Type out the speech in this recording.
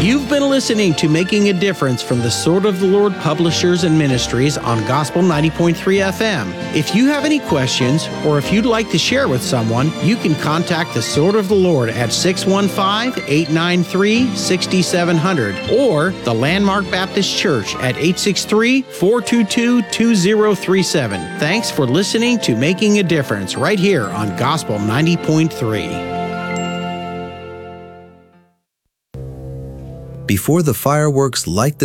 You've been listening to Making a Difference from the Sword of the Lord Publishers and Ministries on Gospel 90.3 FM. If you have any questions or if you'd like to share with someone, you can contact the Sword of the Lord at 615-893-6700 or the Landmark Baptist Church at 863-422-2037. Thanks for listening to Making a Difference right here on Gospel 90.3. Before the fireworks light the